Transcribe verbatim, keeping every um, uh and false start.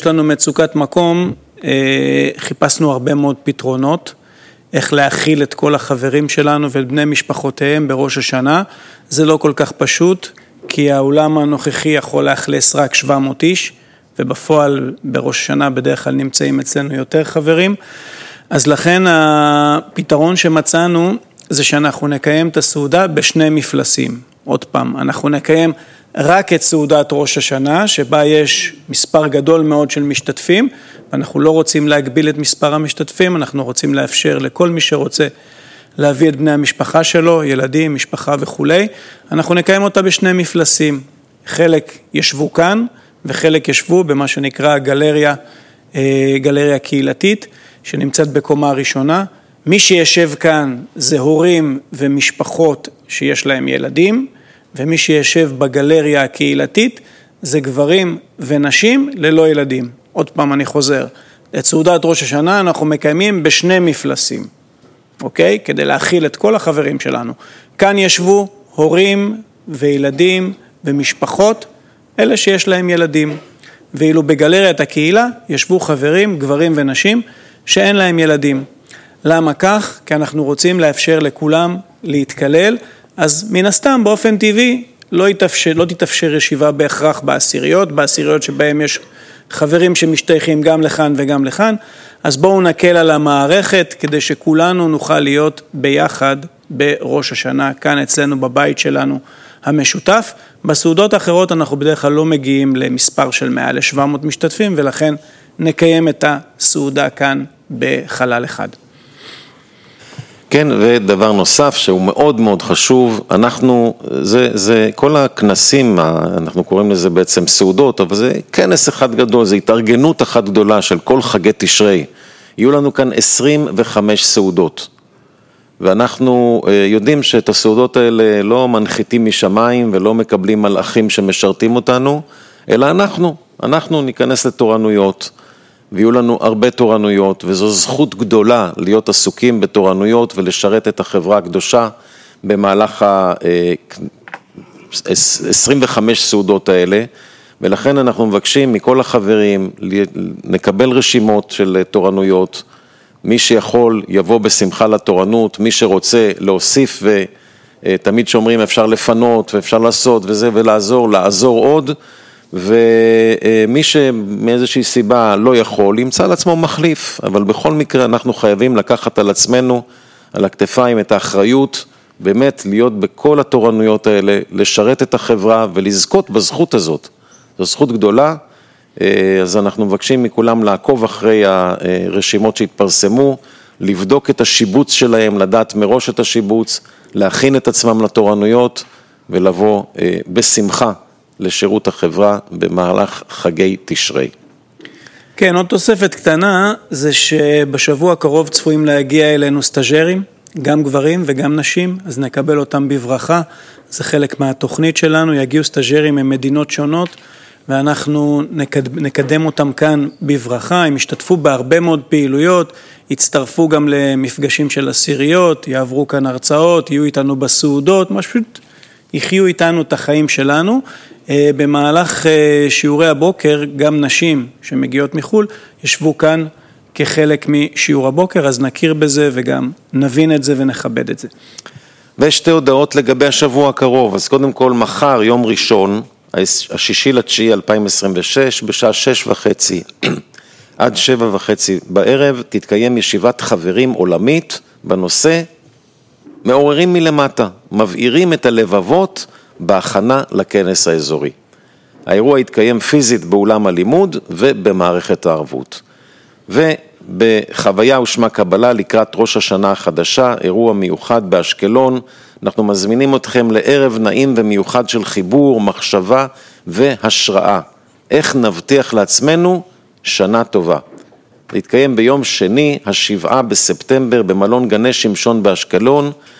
שיש לנו מצוקת מקום, חיפשנו הרבה מאוד פתרונות, איך להכיל את כל החברים שלנו ואת בני משפחותיהם בראש השנה. זה לא כל כך פשוט, כי האולם הנוכחי יכול לאכלס רק שבע מאות איש, ובפועל בראש השנה בדרך כלל נמצאים אצלנו יותר חברים. אז לכן הפתרון שמצאנו זה שאנחנו נקיים את הסעודה בשני מפלסים. עוד פעם, אנחנו נקיים רק את סעודת ראש השנה, שבה יש מספר גדול מאוד של משתתפים, ואנחנו לא רוצים להגביל את מספר המשתתפים, אנחנו רוצים לאפשר לכל מי שרוצה להביא את בני המשפחה שלו, ילדים, משפחה וכו'. אנחנו נקיים אותה בשני מפלסים. חלק ישבו כאן, וחלק ישבו במה שנקרא גלריה, גלריה קהילתית, שנמצאת בקומה ראשונה. מי שישב כאן זה הורים ומשפחות שיש להם ילדים, ומי שישב בגלריה הקהילתית זה גברים ונשים ללא ילדים. עוד פעם אני חוזר, את סעודת ראש השנה אנחנו מקיימים בשני מפלסים, אוקיי? כדי להכיל את כל החברים שלנו. כאן ישבו הורים וילדים ומשפחות, אלה שיש להם ילדים. ואילו בגלריית הקהילה ישבו חברים, גברים ונשים שאין להם ילדים. למה כך? כי אנחנו רוצים לאפשר לכולם להתקלל, אז מן הסתם באופן טבעי לא יתאפשר, לא תתאפשר ישיבה בהכרח בעשיריות, בעשיריות שבהם יש חברים שמשתייכים גם לכאן וגם לכאן, אז בואו נקל על המערכת כדי שכולנו נוכל להיות ביחד בראש השנה, כאן אצלנו בבית שלנו המשותף. בסעודות האחרות אנחנו בדרך כלל לא מגיעים למספר של מעל ל-שבע מאות משתתפים, ולכן נקיים את הסעודה כאן בחלל אחד. כן, ודבר נוסף שהוא מאוד מאוד חשוב, אנחנו, זה, זה כל הכנסים, אנחנו קוראים לזה בעצם סעודות, אבל זה כנס אחד גדול, זה התארגנות אחת גדולה של כל חגי תשרי. יהיו לנו כאן עשרים וחמש סעודות, ואנחנו יודעים שאת הסעודות האלה לא מנחיתים משמיים ולא מקבלים מלאכים שמשרתים אותנו, אלא אנחנו, אנחנו ניכנס לתורנויות, ויהיו לנו הרבה תורנויות, וזו זכות גדולה להיות עסוקים בתורנויות ולשרת את החברה הקדושה במהלך ה-עשרים וחמש סעודות האלה, ולכן אנחנו מבקשים מכל החברים לקבל רשימות של תורנויות, מי שיכול יבוא בשמחה לתורנות, מי שרוצה להוסיף, ותמיד שאומרים אפשר לפנות ואפשר לעשות וזה ולעזור, לעזור עוד, ומי שמאיזושהי סיבה לא יכול, ימצא על עצמו מחליף, אבל בכל מקרה אנחנו חייבים לקחת על עצמנו, על הכתפיים את האחריות, באמת להיות בכל התורנויות האלה, לשרת את החברה ולזכות בזכות הזאת. זו זכות גדולה, אז אנחנו מבקשים מכולם לעקוב אחרי הרשימות שהתפרסמו, לבדוק את השיבוץ שלהם, לדעת מראש את השיבוץ, להכין את עצמם לתורנויות ולבוא בשמחה לשירות החברה במהלך חגי תשרי. כן, עוד תוספת קטנה, זה שבשבוע הקרוב צפויים להגיע אלינו סטאז'רים, גם גברים וגם נשים, אז נקבל אותם בברכה, זה חלק מהתוכנית שלנו, יגיעו סטאז'רים ממדינות שונות, ואנחנו נקדם אותם כאן בברכה, הם ישתתפו בהרבה מאוד פעילויות, יצטרפו גם למפגשים של עשיריות, יעברו כאן הרצאות, יהיו איתנו בסעודות, פשוט יחיו איתנו את החיים שלנו. במהלך שיעורי הבוקר, גם נשים שמגיעות מחול, ישבו כאן כחלק משיעור הבוקר, אז נכיר בזה וגם נבין את זה ונכבד את זה. ושתי הודעות לגבי השבוע הקרוב, אז קודם כל מחר, יום ראשון, השישי לתשיעי אלפיים עשרים ושש, בשעה שש וחצי עד שבע וחצי בערב, תתקיים ישיבת חברים עולמית בנושא מעוררים מלמטה, מבעירים את הלבבות בהכנה לכנס האזורי. האירוע יתקיים פיזית באולם הלימוד ובמערכת הערבות. ובחוויה ושמה קבלה לקראת ראש השנה החדשה, אירוע מיוחד באשקלון, אנחנו מזמינים אתכם לערב נעים ומיוחד של חיבור, מחשבה והשראה. איך נבטיח לעצמנו שנה טובה. להתקיים ביום שני, השבעה בספטמבר, במלון גני שמשון באשקלון,